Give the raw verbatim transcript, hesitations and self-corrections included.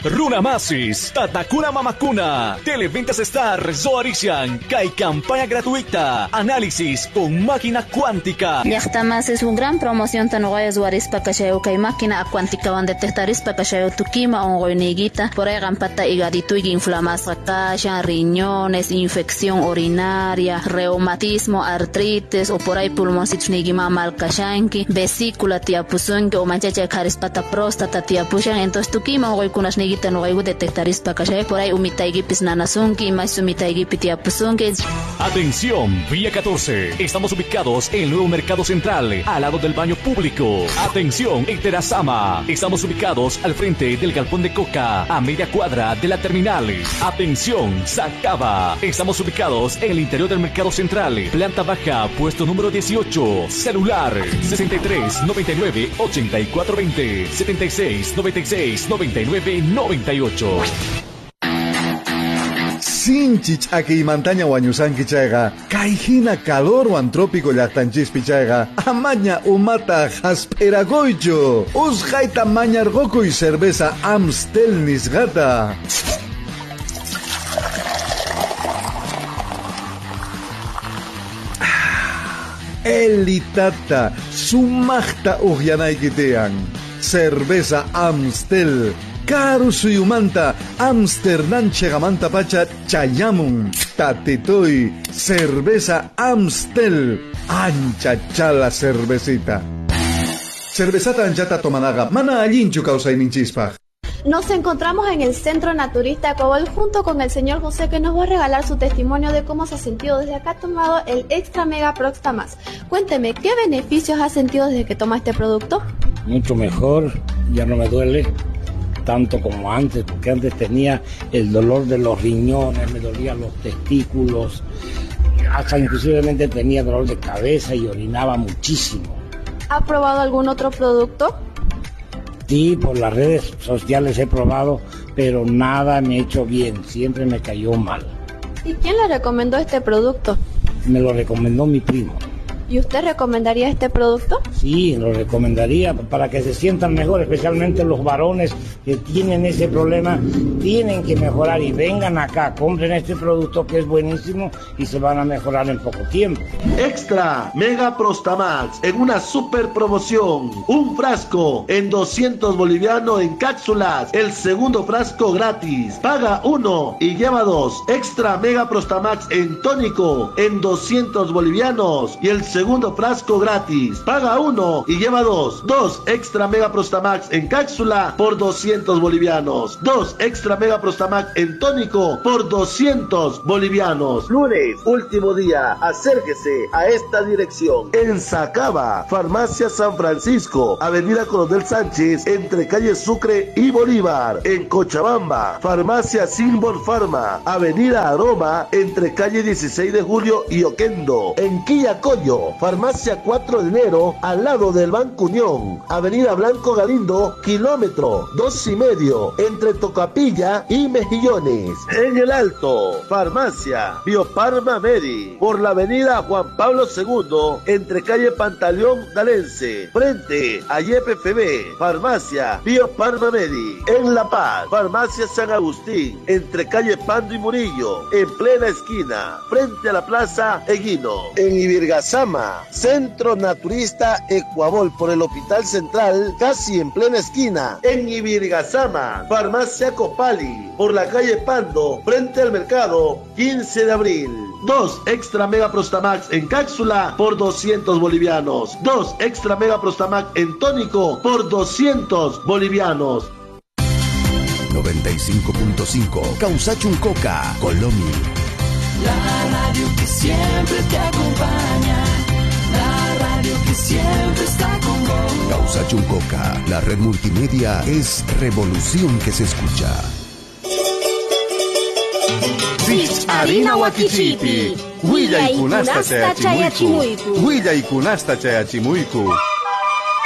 Runamasis, Tatakuna Mamakuna, Televentas Star, Zoarician, Kai campaña gratuita, análisis con máquina cuántica. Llaqtamas es un gran promoción tanuaya Zoarispa Kashayou Kai máquina cuántica van detectarispa Kashayou Tukima ongoiniguita, por ahí gampata higadito y inflamación, kasha, riñones, infección urinaria, reumatismo, artritis o por ahí pulmoncitos nigima mal kashanki, vesícula tiapuzunki o manchacha karispata próstata tiapushan, entonces Tukima ongoikunas nigita no hay detectarispa Kashayou por ahí umitaigipis nanasunki, más umitaigipis tiapuzunki. Atención, Vía catorce. Estamos ubicados en el nuevo Mercado Central, al lado del baño público. Atención, en Terazama. Estamos ubicados al frente del Galpón de Coca, a media cuadra de la terminal. Atención, Sacaba. Estamos ubicados en el interior del Mercado Central, planta baja, puesto número dieciocho. Celular sesenta y tres, noventa y nueve, ochenta y cuatro veinte, setenta y seis, noventa y seis, noventa y nueve, noventa y ocho. Sinchich aquí montaña wañusanki chayga, kaijina calor wan trópico llaqtanchispi chayga, amaña umata hasperagoycho, usqayta mañargokuy cerveza Amstel nisqata. Elitata, sumaqta uqyanaykitiyan, cerveza Amstel. Karu suyumanta Amsterdam chegamanta pacha chayamun tatitoy cerveza Amstel ancha chala cervecita cervezata anchata tomanaga mana allinchu kausayninchispaj. Nos encontramos en el Centro Naturista Cobol junto con el señor José, que nos va a regalar su testimonio de cómo se ha sentido desde acá tomado el Extra Mega Proxta Más. Cuénteme, ¿qué beneficios ha sentido desde que toma este producto? Mucho mejor, ya no me duele tanto como antes, porque antes tenía el dolor de los riñones, me dolían los testículos, hasta inclusivamente tenía dolor de cabeza y orinaba muchísimo. ¿Ha probado algún otro producto? Sí, por las redes sociales he probado, pero nada me ha hecho bien, siempre me cayó mal. ¿Y quién le recomendó este producto? Me lo recomendó mi primo. ¿Y usted recomendaría este producto? Sí, lo recomendaría para que se sientan mejor, especialmente los varones que tienen ese problema, tienen que mejorar y vengan acá, compren este producto que es buenísimo y se van a mejorar en poco tiempo. Extra Mega Prostamax en una super promoción, un frasco en doscientos bolivianos en cápsulas, el segundo frasco gratis, paga uno y lleva dos. Extra Mega Prostamax en tónico en doscientos bolivianos y el segundo frasco gratis, paga uno y lleva dos. Dos Extra Mega Prostamax en cápsula por doscientos bolivianos. Dos Extra Mega Prostamax en tónico por doscientos bolivianos. Lunes, último día, acérquese a esta dirección. En Sacaba, Farmacia San Francisco, Avenida Coronel Sánchez, entre calle Sucre y Bolívar. En Cochabamba, Farmacia Silbor Pharma, Avenida Aroma, entre calle dieciséis de julio y Oquendo. En Quillacollo, Farmacia cuatro de enero, al lado del Banco Unión, Avenida Blanco Galindo, kilómetro dos y medio, entre Tocapilla y Mejillones. En el Alto, Farmacia Bioparma Medi, por la Avenida Juan Pablo segundo, entre calle Pantaleón Dalense, frente a Y P F B, Farmacia Bioparma Medi. En La Paz, Farmacia San Agustín, entre calle Pando y Murillo, en plena esquina, frente a la Plaza Eguino. En Ibirgazama, Centro Naturista Ecuabol, por el Hospital Central, casi en plena esquina. En Ibirgazama, Farmacia Copali, por la calle Pando, frente al mercado, quince de abril. Dos Extra Mega Prostamax en cápsula por doscientos bolivianos. Dos Extra Mega Prostamax en tónico por doscientos bolivianos. noventa y cinco punto cinco Causachuncoca, Colomi. La radio que siempre te acompaña, la radio que siempre está con vos. Causachuncoca, la red multimedia es revolución que se escucha. Sich harina wakichipi, huilla y kunasta chayachimuiku, huilla y kunasta chayachimuiku.